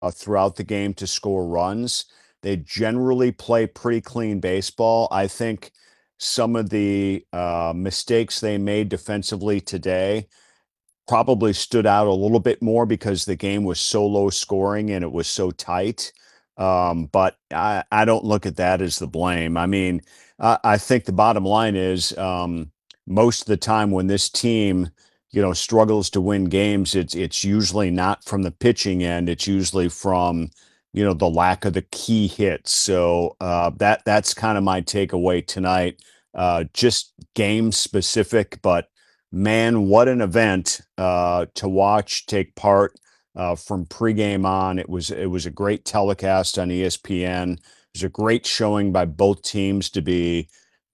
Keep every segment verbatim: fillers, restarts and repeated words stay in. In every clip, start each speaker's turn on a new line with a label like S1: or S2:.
S1: uh, throughout the game to score runs. They generally play pretty clean baseball. I think some of the uh, mistakes they made defensively today probably stood out a little bit more because the game was so low scoring and it was so tight. Um, but I, I don't look at that as the blame. I mean, I, I think the bottom line is um, most of the time when this team, you know, struggles to win games, it's it's usually not from the pitching end. It's usually from, you know, the lack of the key hits. So uh, that that's kind of my takeaway tonight. Uh, just game specific, but man, what an event uh, to watch, take part uh, from pregame on. It was it was a great telecast on E S P N. It was a great showing by both teams to be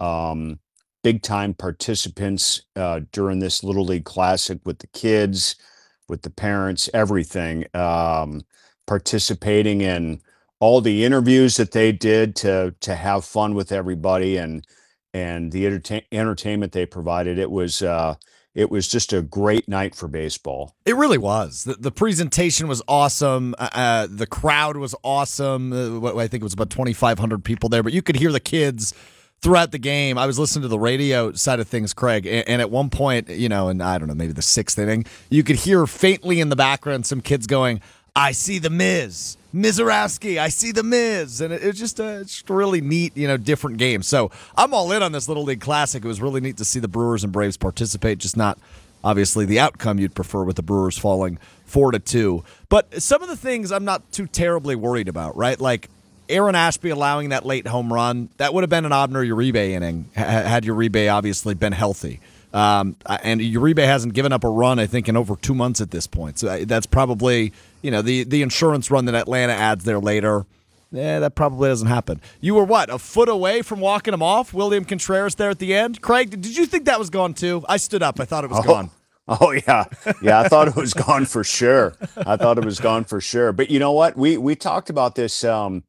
S1: um, big time participants uh, during this Little League Classic with the kids, with the parents, everything. Um, participating in all the interviews that they did to to have fun with everybody and and the entertain, entertainment they provided. It was uh, it was just a great night for baseball.
S2: It really was. The, the presentation was awesome. Uh, the crowd was awesome. Uh, what, I think it was about twenty-five hundred people there, but you could hear the kids throughout the game. I was listening to the radio side of things, Craig, and, and at one point, you know, and I don't know, maybe the sixth inning, you could hear faintly in the background some kids going, "I see the Miz. Mizorowski, I see the Miz." And it, it was just a, just a really neat, you know, different game. So I'm all in on this Little League Classic. It was really neat to see the Brewers and Braves participate, just not obviously the outcome you'd prefer with the Brewers falling four to two. But some of the things I'm not too terribly worried about, right? Like Aaron Ashby allowing that late home run, that would have been an Abner Uribe inning had Uribe obviously been healthy. Um, and Uribe hasn't given up a run, I think, in over two months at this point. So that's probably, you know, the, the insurance run that Atlanta adds there later. Yeah, that probably doesn't happen. You were, what, a foot away from walking him off? William Contreras there at the end? Craig, did you think that was gone too? I stood up. I thought it was
S1: oh,
S2: gone.
S1: Oh, yeah. Yeah, I thought it was gone for sure. I thought it was gone for sure. But you know what? We we talked about this um,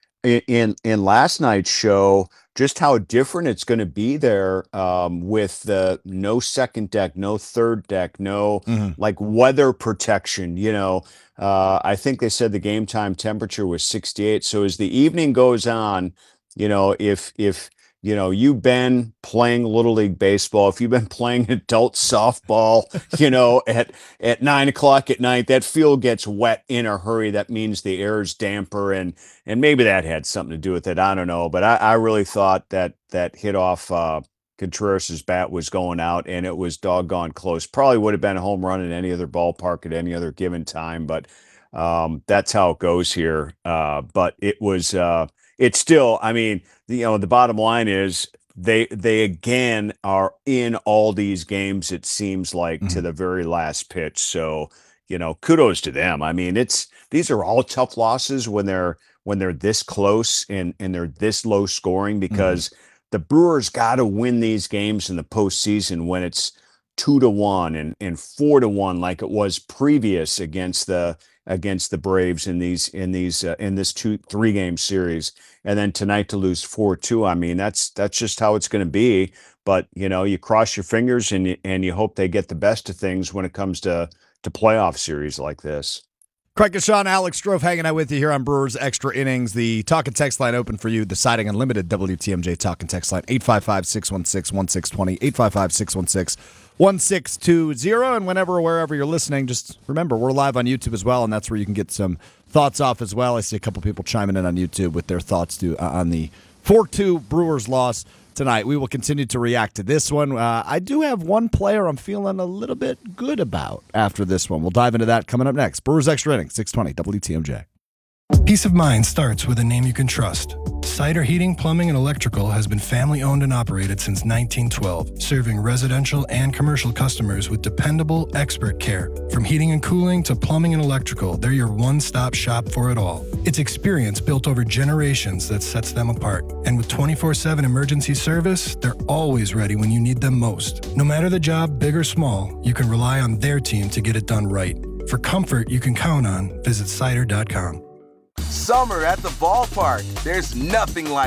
S1: in, in last night's show, just how different it's going to be there um, with the no second deck, no third deck, no mm-hmm. like weather protection. You know, uh, I think they said the game time temperature was sixty-eight. So as the evening goes on, you know, if if you know you've been playing Little League baseball, if you've been playing adult softball, you know, at at nine o'clock at night, that field gets wet in a hurry. That means the air is damper, and and maybe that had something to do with it. I don't know, but I, I really thought that that hit off uh, Contreras' bat was going out, and it was doggone close. Probably would have been a home run in any other ballpark at any other given time, but um, that's how it goes here. Uh, but it was, uh, it's still, I mean, the, you know, the bottom line is they they again are in all these games, it seems like, mm-hmm. to the very last pitch. So, you know, kudos to them. I mean, it's these are all tough losses when they're when they're this close and and they're this low scoring, because mm-hmm. the Brewers got to win these games in the postseason when it's two to one and and four to one like it was previous against the against the Braves in these in these uh, in this two three game series, and then tonight to lose four two. I mean, that's that's just how it's going to be. But you know, you cross your fingers and you, and you hope they get the best of things when it comes to to playoff series like this.
S2: Craig Kashan, Alex Strofe hanging out with you here on Brewers Extra Innings. The talk and text line open for you. The Siding Unlimited W T M J talk and text line, eight five five, six one six, one six two zero, eight five five, six one six, one six two zero. And whenever or wherever you're listening, just remember, we're live on YouTube as well, and that's where you can get some thoughts off as well. I see a couple people chiming in on YouTube with their thoughts to, uh, on the four two Brewers loss tonight. We will continue to react to this one. Uh, I do have one player I'm feeling a little bit good about after this one. We'll dive into that coming up next. Brewers Extra Innings, six twenty W T M J.
S3: Peace of mind starts with a name you can trust. Cider Heating, Plumbing, and Electrical has been family-owned and operated since nineteen twelve, serving residential and commercial customers with dependable, expert care. From heating and cooling to plumbing and electrical, they're your one-stop shop for it all. It's experience built over generations that sets them apart. And with twenty-four seven emergency service, they're always ready when you need them most. No matter the job, big or small, you can rely on their team to get it done right. For comfort you can count on, visit cider dot com.
S4: Summer at the ballpark. There's nothing like it.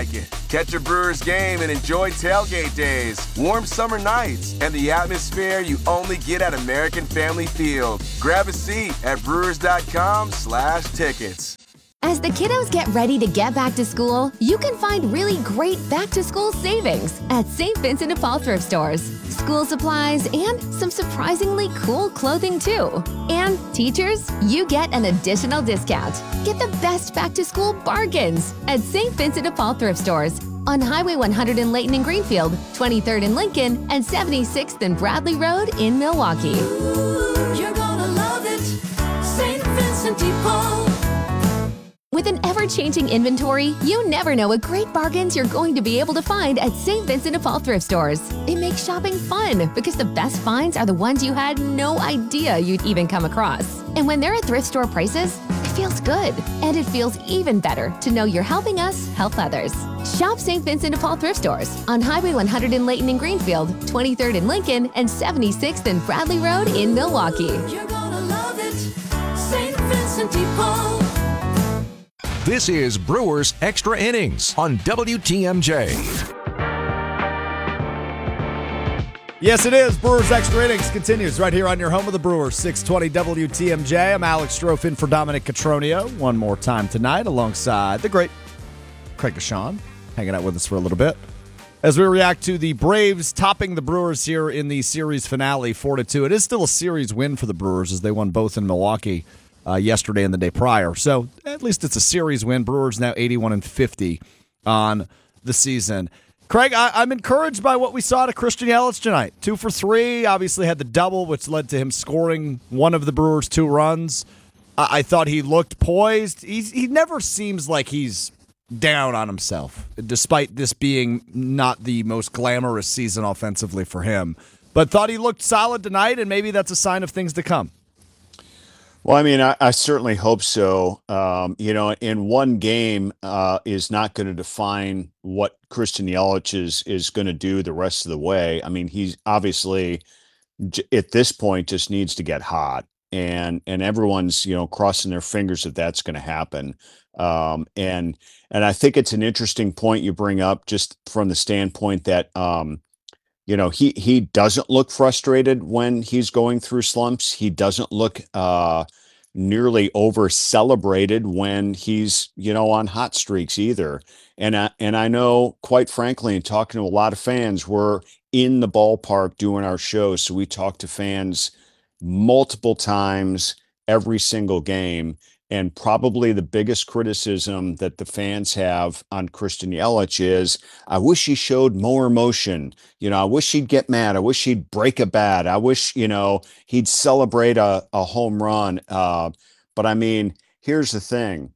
S4: Catch a Brewers game and enjoy tailgate days, warm summer nights, and the atmosphere you only get at American Family Field. Grab a seat at brewers.com slash tickets.
S5: As the kiddos get ready to get back to school, you can find really great back-to-school savings at Saint Vincent de Paul thrift stores. School supplies and some surprisingly cool clothing too. And teachers, you get an additional discount. Get the best back-to-school bargains at Saint Vincent de Paul thrift stores on Highway one hundred in Layton and Greenfield, twenty-third in Lincoln, and seventy-sixth and Bradley Road in Milwaukee.
S6: Ooh, you're gonna love it, Saint Vincent de Paul.
S5: With an ever-changing inventory, you never know what great bargains you're going to be able to find at Saint Vincent de Paul thrift stores. It makes shopping fun because the best finds are the ones you had no idea you'd even come across. And when they're at thrift store prices, it feels good. And it feels even better to know you're helping us help others. Shop Saint Vincent de Paul thrift stores on Highway one hundred in Layton and Greenfield, twenty-third in Lincoln, and seventy-sixth and Bradley Road in Milwaukee.
S6: You're gonna love it, Saint Vincent de Paul.
S7: This is Brewers Extra Innings on W T M J.
S2: Yes, it is. Brewers Extra Innings continues right here on your home of the Brewers, six twenty W T M J. I'm Alex Strofe in for Dominic Cotroneo one more time tonight alongside the great Craig Gashawn, hanging out with us for a little bit as we react to the Braves topping the Brewers here in the series finale four to two. It is still a series win for the Brewers as they won both in Milwaukee Uh, yesterday and the day prior. So at least it's a series win. Brewers now eighty-one and fifty on the season. Craig, I, I'm encouraged by what we saw to Christian Yelich tonight. Two for three, obviously had the double, which led to him scoring one of the Brewers' two runs. I, I thought he looked poised. He's, he never seems like he's down on himself, despite this being not the most glamorous season offensively for him. But thought he looked solid tonight, and maybe that's a sign of things to come.
S1: Well, I mean, I, I certainly hope so. Um, you know, in one game uh, is not going to define what Christian Yelich is is going to do the rest of the way. I mean, he's obviously j- at this point just needs to get hot, and and everyone's you know crossing their fingers that that's going to happen. Um, and and I think it's an interesting point you bring up, just from the standpoint that. Um, You know, he he doesn't look frustrated when he's going through slumps. He doesn't look uh, nearly over celebrated when he's, you know, on hot streaks either. And I, and I know, quite frankly, in talking to a lot of fans, we're in the ballpark doing our show. So we talk to fans multiple times every single game. And probably the biggest criticism that the fans have on Christian Yelich is, I wish he showed more emotion. You know, I wish he'd get mad. I wish he'd break a bat. I wish, you know, he'd celebrate a, a home run. Uh, but I mean, here's the thing.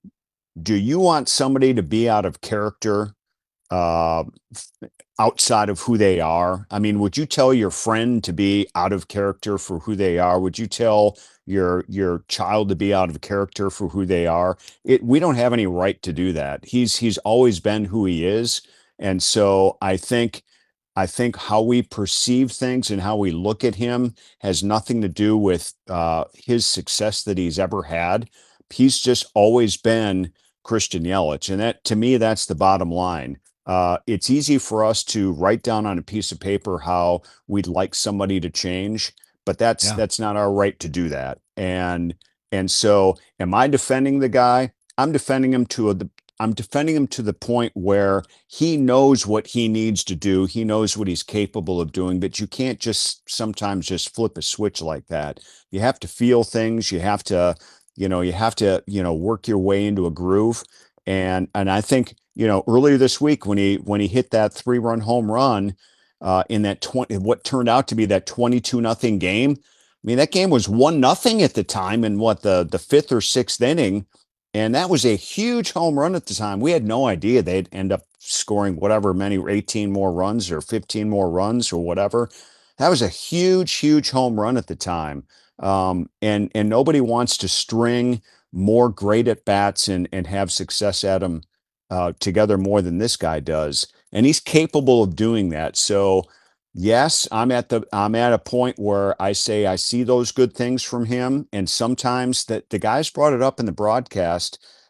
S1: Do you want somebody to be out of character uh, outside of who they are? I mean, would you tell your friend to be out of character for who they are? Would you tell your your child to be out of character for who they are? It we don't have any right to do that. He's he's always been who he is. And so I think I think how we perceive things and how we look at him has nothing to do with uh, his success that he's ever had. He's just always been Christian Yelich. And that, to me, that's the bottom line. Uh, it's easy for us to write down on a piece of paper how we'd like somebody to change, but that's
S2: Yeah.
S1: that's not our right to do that. And and so, am I defending the guy? I'm defending him to a, I'm defending him to the point where he knows what he needs to do. He knows what he's capable of doing, but you can't just sometimes just flip a switch like that. You have to feel things. You have to, you know, you have to, you know, work your way into a groove. And and I think, you know, earlier this week when he when he hit that three run home run uh, in that twenty, what turned out to be that twenty-two nothing game. I mean, that game was one nothing at the time in what the the fifth or sixth inning. And that was a huge home run at the time. We had no idea they'd end up scoring whatever many, eighteen more runs or fifteen more runs or whatever. That was a huge, huge home run at the time. Um, and and nobody wants to string more great at bats and and have success at them uh, together more than this guy does. And he's capable of doing that. So yes, I'm at the I'm at a point where I say I see those good things from him, and sometimes that the guys brought it up in the broadcast.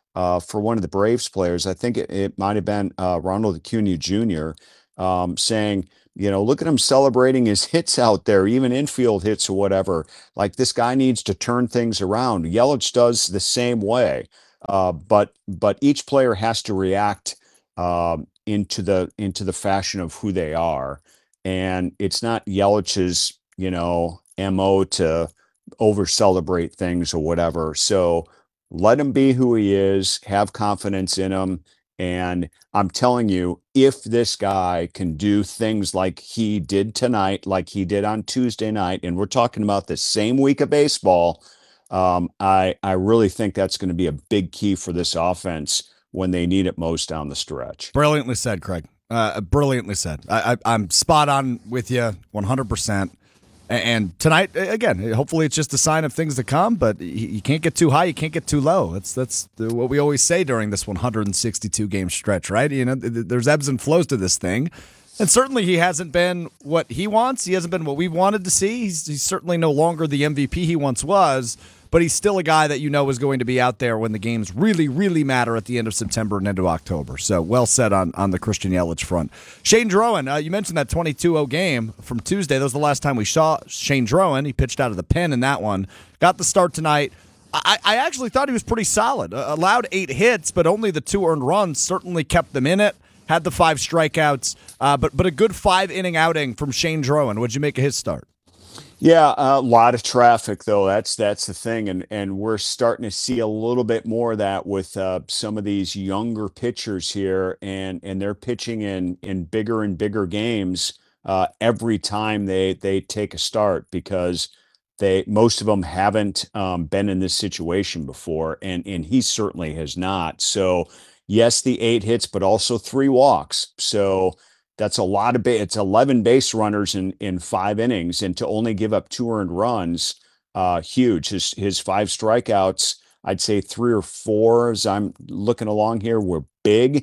S1: uh, for one of the Braves players. I think it, it might have been uh, Ronald Acuna Junior Um, saying, you know, look at him celebrating his hits out there, even infield hits or whatever. Like this guy needs to turn things around. Yelich does the same way, uh, but but each player has to react um, into the into the fashion of who they are, and it's not Yelich's, you know, M O to over celebrate things or whatever. So let him be who he is. Have confidence in him. And I'm telling you, if this guy can do things like he did tonight, like he did on Tuesday night, and we're talking about the same week of baseball, um, I I really think that's going to be a big key for this offense when they need it most down the stretch.
S2: Brilliantly said, Craig. Uh, brilliantly said. I, I, I'm spot on with you one hundred percent. And tonight, again, hopefully it's just a sign of things to come, but you can't get too high, you can't get too low. That's that's what we always say during this one hundred sixty-two game stretch, right? You know, there's ebbs and flows to this thing. And certainly he hasn't been what he wants. He hasn't been what we wanted to see. He's, he's certainly no longer the M V P he once was, but he's still a guy that you know is going to be out there when the games really, really matter at the end of September and into October. So well said on, on the Christian Yelich front. Shane Drowan, uh, you mentioned that twenty-two oh game from Tuesday. That was the last time we saw Shane Drowan. He pitched out of the pen in that one. Got the start tonight. I, I actually thought he was pretty solid. Uh, allowed eight hits, but only the two earned runs certainly kept them in it. Had the five strikeouts, uh, but but a good five-inning outing from Shane Drowan. What'd you make of his start?
S1: Yeah, a lot of traffic though. That's that's the thing, and and we're starting to see a little bit more of that with uh, some of these younger pitchers here, and and they're pitching in in bigger and bigger games uh, every time they they take a start because they most of them haven't um, been in this situation before, and and he certainly has not. So yes, the eight hits, but also three walks. So that's a lot of ba- it's eleven base runners in in five innings, and to only give up two earned runs, uh, huge. His his five strikeouts, I'd say three or four as I'm looking along here, were big.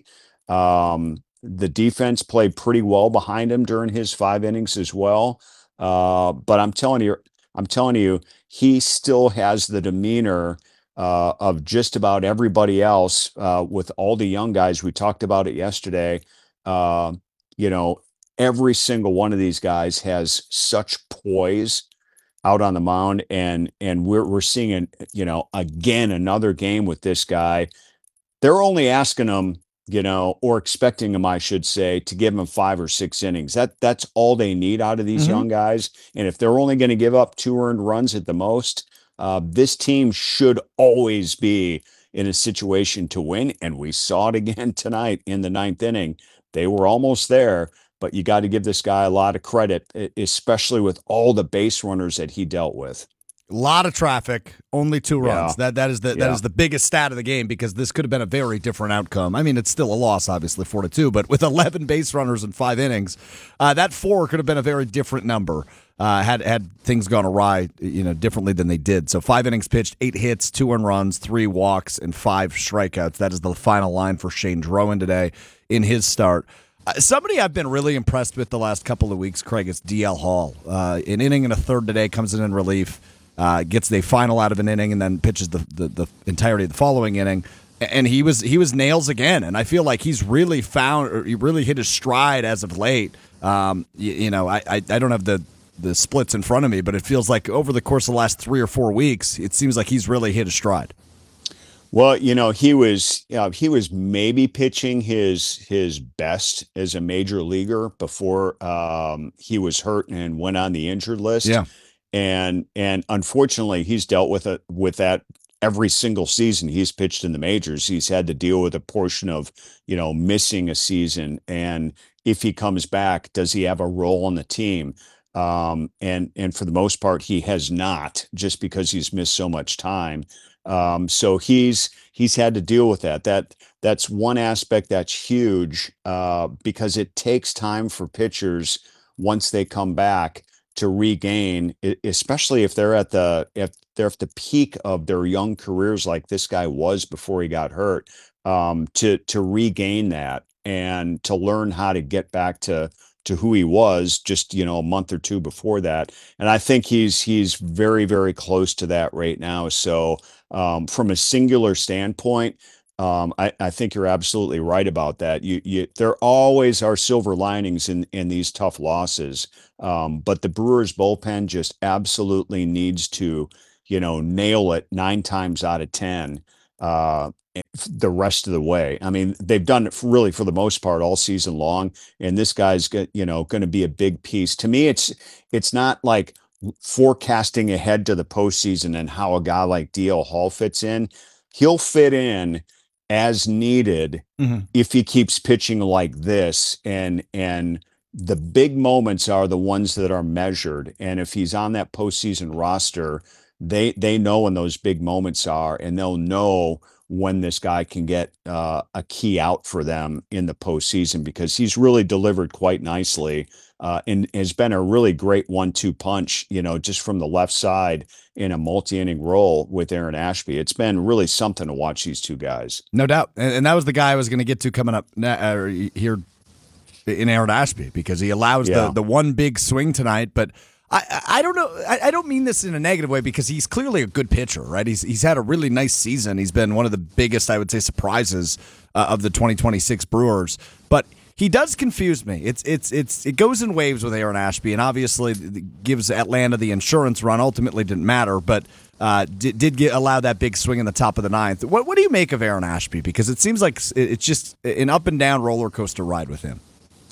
S1: Um, the defense played pretty well behind him during his five innings as well. Uh, but I'm telling you, I'm telling you, he still has the demeanor uh, of just about everybody else. Uh, with all the young guys, we talked about it yesterday. Uh, you know, every single one of these guys has such poise out on the mound, and and we're we're seeing an, you know, again another game with this guy. They're only asking him, you know, or expecting him, I should say, to give him five or six innings. That that's all they need out of these
S2: Mm-hmm.
S1: young guys. And if they're only going to give up two earned runs at the most, uh, this team should always be in a situation to win. And we saw it again tonight in the ninth inning. They were almost there, but you got to give this guy a lot of credit, e- especially with all the base runners that he dealt with.
S2: A lot of traffic, only two runs.
S1: Yeah.
S2: That that is the that
S1: Yeah.
S2: is the biggest stat of the game because this could have been a very different outcome. I mean, it's still a loss, obviously, four to two, but with eleven base runners in five innings, uh, that four could have been a very different number. Uh, had had things gone awry, you know, differently than they did. So five innings pitched, eight hits, two earned runs, three walks, and five strikeouts. That is the final line for Shane Drowan today in his start. Uh, somebody I've been really impressed with the last couple of weeks, Craig, is D L Hall. Uh, an inning and a third today, comes in in relief, uh, gets the final out of an inning, and then pitches the, the, the entirety of the following inning. And he was he was nails again, and I feel like he's really found, or he really hit his stride as of late. Um, you, you know, I, I I don't have the the splits in front of me, but it feels like over the course of the last three or four weeks, it seems like he's really hit his stride.
S1: Well, you know, he was uh, he was maybe pitching his his best as a major leaguer before um, he was hurt and went on the injured list.
S2: Yeah.
S1: and and unfortunately, he's dealt with it with that every single season he's pitched in the majors. He's had to deal with a portion of, you know, missing a season, and if he comes back, does he have a role on the team? Um, and and for the most part, he has not, just because he's missed so much time. Um, so he's he's had to deal with that. That that's one aspect that's huge uh, because it takes time for pitchers once they come back to regain, e- especially if they're at the if they're at the peak of their young careers like this guy was before he got hurt. Um, to to regain that and to learn how to get back to to who he was just, you know, a month or two before that. And I think he's he's very, very close to that right now. So um, from a singular standpoint, Um, I, I think you're absolutely right about that. You, you, there always are silver linings in in these tough losses, um, but the Brewers bullpen just absolutely needs to, you know, nail it nine times out of ten uh, the rest of the way. I mean, they've done it for, really for the most part all season long, and this guy's got, you know, going to be a big piece. To me, it's it's not like forecasting ahead to the postseason and how a guy like D L Hall fits in. He'll fit in as needed
S2: Mm-hmm.
S1: if he keeps pitching like this, and and the big moments are the ones that are measured, and if he's on that postseason roster, they they know when those big moments are, and they'll know when this guy can get uh, a key out for them in the postseason, because he's really delivered quite nicely uh, and has been a really great one two punch, you know, just from the left side in a multi-inning role with Aaron Ashby. It's been really something to watch these two guys.
S2: No doubt. And, and that was the guy I was going to get to coming up na- uh, here in Aaron Ashby, because he allows
S1: Yeah.
S2: the, the one big swing tonight. But I, I I don't know. I, I don't mean this in a negative way, because he's clearly a good pitcher, right? He's he's had a really nice season. He's been one of the biggest, I would say, surprises uh, of the twenty twenty-six Brewers. But he does confuse me. It's it's it's it goes in waves with Aaron Ashby, and obviously gives Atlanta the insurance run. Ultimately, didn't matter, but uh, did did get allow that big swing in the top of the ninth. What what do you make of Aaron Ashby? Because it seems like it's just an up and down roller coaster ride with him.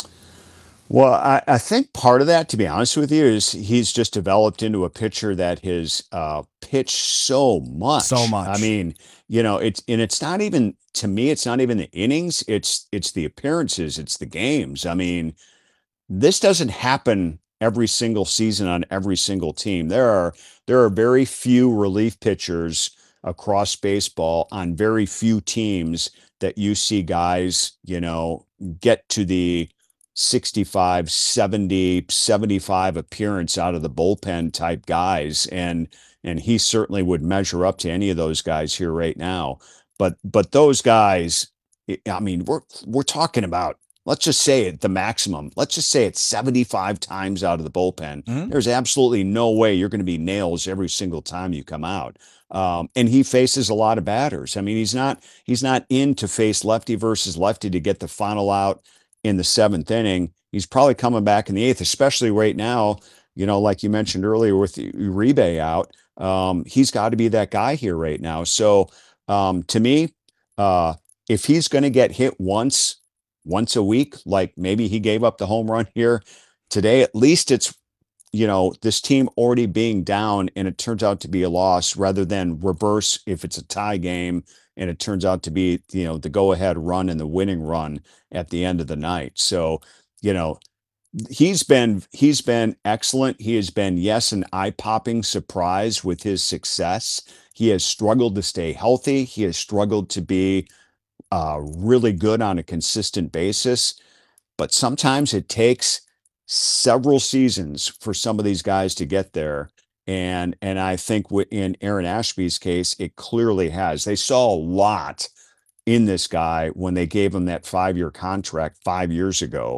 S1: Well, I, I think part of that, to be honest with you, is he's just developed into a pitcher that has uh, pitched so much.
S2: So much.
S1: I mean, you know, it's and it's not even, to me, it's not even the innings. It's it's the appearances. It's the games. I mean, this doesn't happen every single season on every single team. There are there are very few relief pitchers across baseball on very few teams that you see guys, you know, get to the sixty-five, seventy, seventy-five appearance out of the bullpen type guys. And and he certainly would measure up to any of those guys here right now. But but those guys, I mean, we're we're talking about, let's just say it, the maximum. Let's just say it's seventy-five times out of the bullpen.
S2: Mhm.
S1: There's absolutely no way you're going to be nails every single time you come out. Um, and he faces a lot of batters. I mean, he's not he's not in to face lefty versus lefty to get the final out in the seventh inning. He's probably coming back in the eighth, especially right now, you know, like you mentioned earlier with Uribe out. Um, he's got to be that guy here right now. So um, to me, uh, if he's going to get hit once, once a week, like maybe he gave up the home run here today, at least it's, you know, this team already being down and it turns out to be a loss, rather than reverse if it's a tie game and it turns out to be, you know, the go-ahead run and the winning run at the end of the night. So, you know, he's been he's been excellent. He has been, yes, an eye-popping surprise with his success. He has struggled to stay healthy. He has struggled to be uh, really good on a consistent basis. But sometimes it takes several seasons for some of these guys to get there. And and I think wi- in Aaron Ashby's case, it clearly has. They saw a lot in this guy when they gave him that five-year contract five years ago.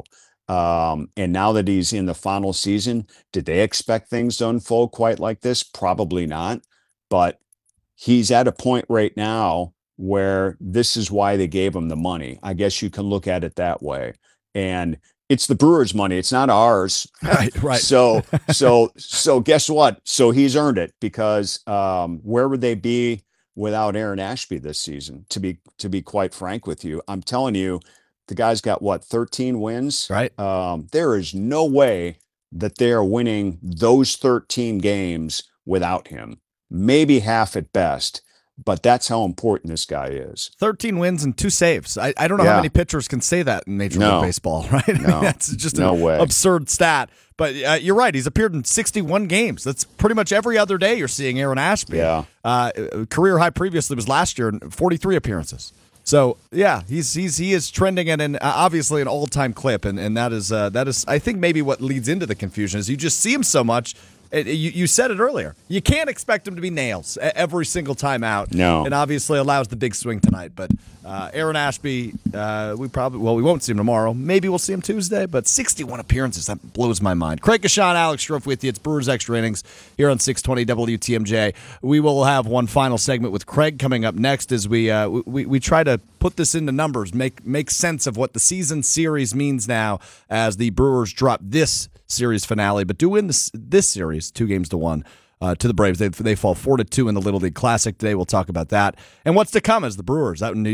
S1: Um, and now that he's in the final season, did they expect things to unfold quite like this? Probably not. But he's at a point right now where this is why they gave him the money. I guess you can look at it that way. And it's the Brewers' money. It's not ours.
S2: Right, right.
S1: So, so, so guess what? So he's earned it, because um, where would they be without Aaron Ashby this season? To be, to be quite frank with you, I'm telling you, the guy's got what, thirteen wins?
S2: Right.
S1: Um, there is no way that they are winning those thirteen games without him. Maybe half at best, but that's how important this guy is.
S2: thirteen wins and two saves. I, I don't know
S1: Yeah.
S2: how many pitchers can say that in Major
S1: No.
S2: League Baseball, right? I mean,
S1: No.
S2: that's just
S1: No
S2: an
S1: way.
S2: absurd stat. But uh, you're right. He's appeared in sixty-one games. That's pretty much every other day you're seeing Aaron Ashby.
S1: Yeah.
S2: Uh, career high previously was last year, forty-three appearances. So yeah, he's he's he is trending at an uh, obviously an all time clip, and and that is uh, that is I think maybe what leads into the confusion is you just see him so much. it, you, you said it earlier. You can't expect them to be nails every single time out.
S1: No.
S2: And obviously allows the big swing tonight. But uh, Aaron Ashby, uh, we probably, well, we won't see him tomorrow. Maybe we'll see him Tuesday, but sixty-one appearances, that blows my mind. Craig Kashan, Alex Strouf with you. It's Brewers Extra Innings here on six twenty W T M J. We will have one final segment with Craig coming up next as we uh, we, we try to put this into numbers, make make sense of what the season series means now as the Brewers drop this series finale, but do win this, this series two games to one uh, to the Braves. They, they fall four to two in the Little League Classic today. We'll talk about that and what's to come as the Brewers out in New York.